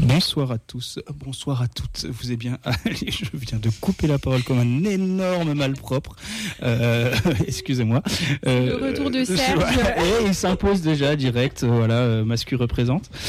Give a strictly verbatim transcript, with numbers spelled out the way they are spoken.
Bonsoir à tous, bonsoir à toutes. Vous êtes bien. Allez, je viens de couper la parole comme un énorme malpropre. Euh, excusez-moi. Euh, le retour de Serge. Et il s'impose déjà direct. Voilà, Mascu représente.